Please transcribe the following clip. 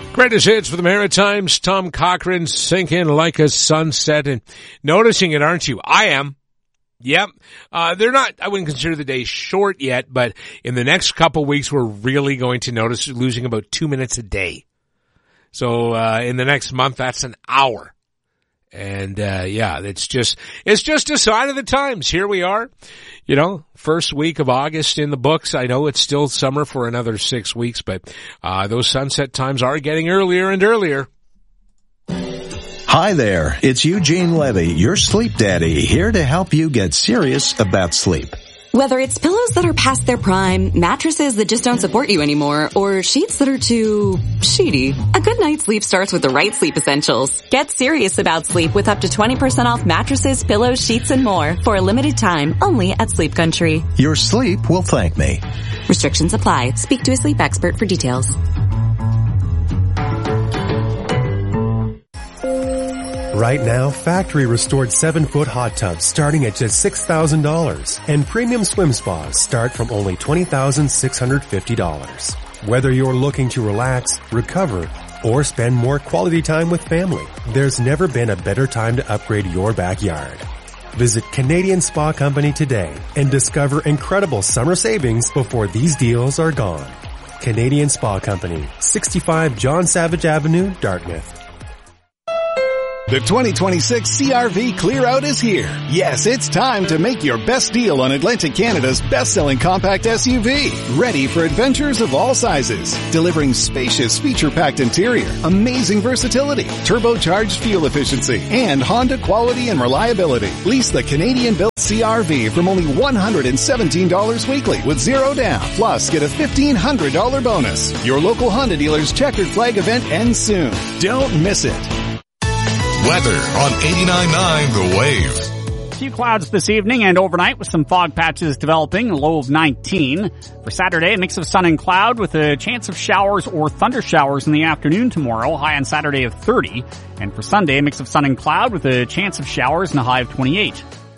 Greatest hits for the Maritimes. Tom Cochrane, Sinking Like a Sunset. And noticing it, aren't you? I am. Yep. They're not, I wouldn't consider the day short yet, but in the next couple weeks, we're really going to notice losing about 2 minutes a day. So, in the next month, that's an hour. And, it's just a sign of the times. Here we are, first week of August in the books. I know it's still summer for another 6 weeks, but, those sunset times are getting earlier and earlier. Hi there, it's Eugene Levy, your sleep daddy, here to help you get serious about sleep. Whether it's pillows that are past their prime, mattresses that just don't support you anymore, or sheets that are too sheety, a good night's sleep starts with the right sleep essentials. Get serious about sleep with up to 20% off mattresses, pillows, sheets, and more for a limited time only at Sleep Country. Your sleep will thank me. Restrictions apply. Speak to a sleep expert for details. Right now, factory restored 7-foot hot tubs starting at just $6,000, and premium swim spas start from only $20,650. Whether you're looking to relax, recover, or spend more quality time with family, there's never been a better time to upgrade your backyard. Visit Canadian Spa Company today and discover incredible summer savings before these deals are gone. Canadian Spa Company, 65 John Savage Avenue, Dartmouth. The 2026 CRV Clear Out is here. Yes, it's time to make your best deal on Atlantic Canada's best-selling compact SUV. Ready for adventures of all sizes. Delivering spacious, feature-packed interior, amazing versatility, turbocharged fuel efficiency, and Honda quality and reliability. Lease the Canadian-built CRV from only $117 weekly with $0 down. Plus, get a $1,500 bonus. Your local Honda dealer's checkered flag event ends soon. Don't miss it. Weather on 89.9 The Wave. A few clouds this evening and overnight with some fog patches developing, a low of 19. For Saturday, a mix of sun and cloud with a chance of showers or thunder showers in the afternoon tomorrow, high on Saturday of 30. And for Sunday, a mix of sun and cloud with a chance of showers and a high of 28.